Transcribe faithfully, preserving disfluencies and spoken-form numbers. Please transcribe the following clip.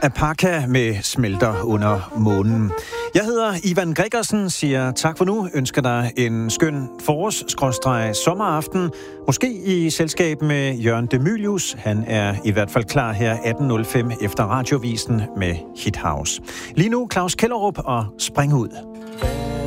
Apaka med Smelter under månen. Jeg hedder Ivan Gregersen, siger tak for nu, ønsker dig en skøn forårs-sommeraften, måske i selskab med Jørgen Demilius. Han er i hvert fald klar her atten nul fem efter radiovisen med Hit House. Lige nu Claus Kellerup og Spring ud.